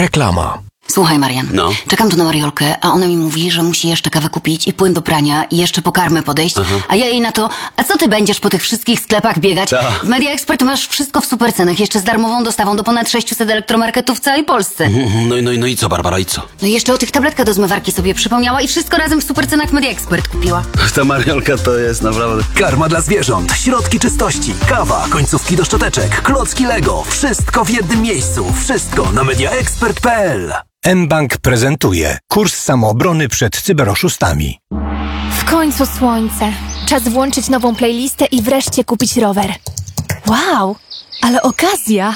Reklama. Słuchaj, Marian, czekam tu na Mariolkę, a ona mi mówi, że musi jeszcze kawę kupić i płyn do prania i jeszcze po karmę podejść, a ja jej na to, a co ty będziesz po tych wszystkich sklepach biegać? W Media Expert masz wszystko w supercenach, jeszcze z darmową dostawą do ponad 600 elektromarketów w całej Polsce. No i co, Barbara, i co? No i jeszcze o tych tabletkach do zmywarki sobie przypomniała i wszystko razem w supercenach w Media Expert kupiła. Ta Mariolka to jest naprawdę... Karma dla zwierząt, środki czystości, kawa, końcówki do szczoteczek, klocki Lego. Wszystko w jednym miejscu. Wszystko na mediaexpert.pl. mBank prezentuje kurs samoobrony przed cyberoszustami. W końcu słońce. Czas włączyć nową playlistę i wreszcie kupić rower. Wow, ale okazja!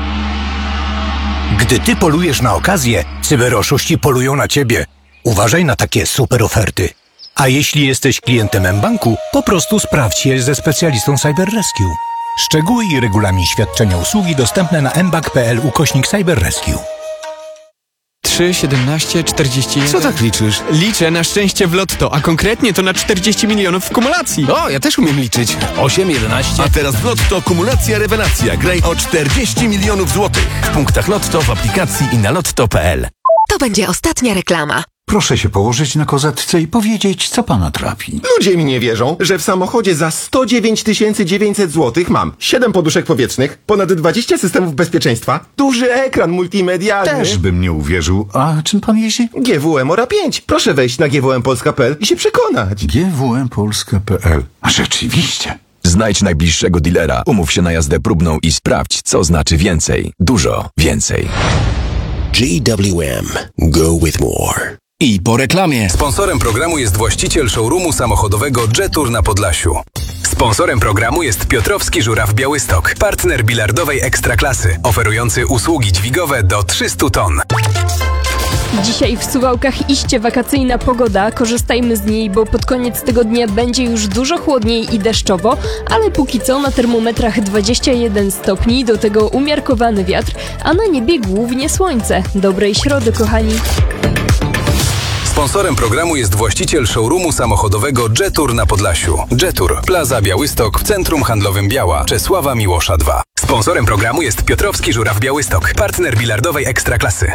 Gdy ty polujesz na okazję, cyberoszuści polują na ciebie. Uważaj na takie super oferty. A jeśli jesteś klientem mBanku, po prostu sprawdź je ze specjalistą CyberRescue. Szczegóły i regulamin świadczenia usługi dostępne na mbank.pl/CyberRescue. 3, 17, 41... Co tak liczysz? Liczę na szczęście w lotto, a konkretnie to na 40 milionów w kumulacji. O, ja też umiem liczyć. 8, 11... A teraz w Lotto kumulacja rewelacja. Graj o 40 milionów złotych. W punktach Lotto, w aplikacji i na lotto.pl. To będzie ostatnia reklama. Proszę się położyć na kozetce i powiedzieć, co pana trapi. Ludzie mi nie wierzą, że w samochodzie za 109 900 zł mam 7 poduszek powietrznych, ponad 20 systemów bezpieczeństwa, duży ekran multimedialny. Też bym nie uwierzył. A czym pan jeździ? GWM Ora 5. Proszę wejść na gwmpolska.pl i się przekonać. gwmpolska.pl. A rzeczywiście. Znajdź najbliższego dealera, umów się na jazdę próbną i sprawdź, co znaczy więcej. Dużo więcej. GWM. Go with more. I po reklamie. Sponsorem programu jest właściciel showroomu samochodowego Jetour na Podlasiu. Sponsorem programu jest Piotrowski Żuraw Białystok, partner bilardowej ekstraklasy, oferujący usługi dźwigowe do 300 ton. Dzisiaj w Suwałkach iście wakacyjna pogoda, korzystajmy z niej, bo pod koniec tego dnia będzie już dużo chłodniej i deszczowo, ale póki co na termometrach 21 stopni, do tego umiarkowany wiatr, a na niebie głównie słońce. Dobrej środy, kochani! Sponsorem programu jest właściciel showroomu samochodowego Jetour na Podlasiu. Jetour, Plaza Białystok w Centrum Handlowym Biała, Czesława Miłosza 2. Sponsorem programu jest Piotrowski Żuraw Białystok, partner bilardowej ekstraklasy.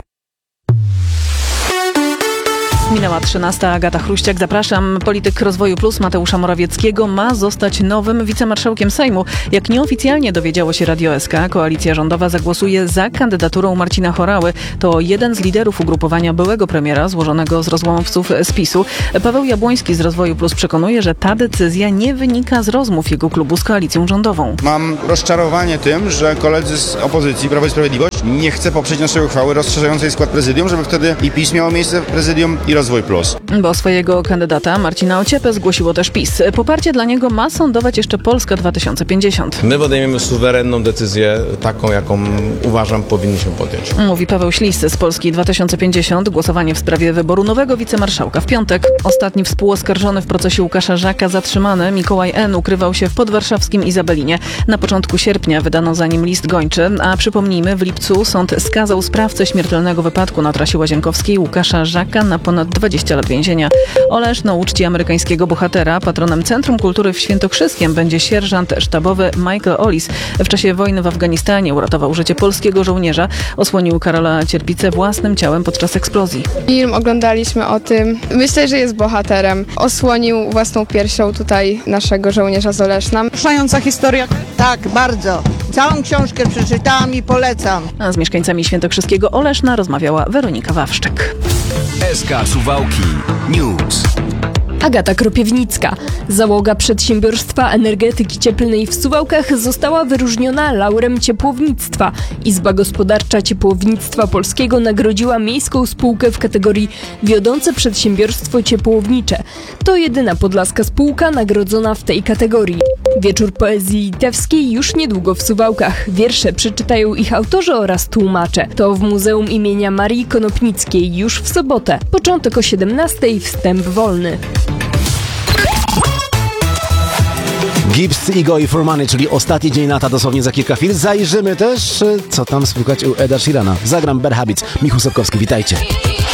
Minęła 13. Agata Chruściak. Zapraszam. Polityk Rozwoju Plus Mateusza Morawieckiego ma zostać nowym wicemarszałkiem Sejmu. Jak nieoficjalnie dowiedziało się Radio SK, koalicja rządowa zagłosuje za kandydaturą Marcina Horały. To jeden z liderów ugrupowania byłego premiera złożonego z rozłamowców z PiS-u. Paweł Jabłoński z Rozwoju Plus przekonuje, że ta decyzja nie wynika z rozmów jego klubu z koalicją rządową. Mam rozczarowanie tym, że koledzy z opozycji, Prawo i Sprawiedliwość, nie chce poprzeć naszej uchwały rozszerzającej skład prezydium, żeby wtedy i PiS miało miejsce w prezydium i Rozwój Plus. Bo swojego kandydata Marcina Ociepę zgłosiło też PiS. Poparcie dla niego ma sądować jeszcze Polska 2050. My podejmiemy suwerenną decyzję, taką jaką uważam powinniśmy podjąć. Mówi Paweł Ślis z Polski 2050. Głosowanie w sprawie wyboru nowego wicemarszałka w piątek. Ostatni współoskarżony w procesie Łukasza Żaka zatrzymany, Mikołaj N., ukrywał się w podwarszawskim Izabelinie. Na początku sierpnia wydano za nim list gończy, a przypomnijmy, w lipcu sąd skazał sprawcę śmiertelnego wypadku na trasie Łazienkowskiej Łukasza Żaka na ponad 20 lat więzienia. Oleszno uczci amerykańskiego bohatera. Patronem Centrum Kultury w Świętokrzyskiem będzie sierżant sztabowy Michael Ollis. W czasie wojny w Afganistanie uratował życie polskiego żołnierza. Osłonił Karola Cierpicę własnym ciałem podczas eksplozji. Film oglądaliśmy o tym. Myślę, że jest bohaterem. Osłonił własną piersią tutaj naszego żołnierza z Oleszna. Wzruszająca historia. Tak, bardzo. Całą książkę przeczytałam i polecam. A z mieszkańcami Świętokrzyskiego Oleszna rozmawiała Weronika Wawrzyk. SK Suwałki News. Agata Kropiewnicka. Załoga Przedsiębiorstwa Energetyki Cieplnej w Suwałkach została wyróżniona laurem ciepłownictwa. Izba Gospodarcza Ciepłownictwa Polskiego nagrodziła miejską spółkę w kategorii Wiodące Przedsiębiorstwo Ciepłownicze. To jedyna podlaska spółka nagrodzona w tej kategorii. Wieczór poezji litewskiej już niedługo w Suwałkach. Wiersze przeczytają ich autorzy oraz tłumacze. To w Muzeum imienia Marii Konopnickiej już w sobotę. Początek o 17:00, wstęp wolny. Gibbs, Ego i For Money, czyli ostatni dzień lata, dosłownie za kilka chwil. Zajrzymy też, co tam słychać u Eda Sheerana. Zagram Bad Habits. Michał Sapkowski, witajcie.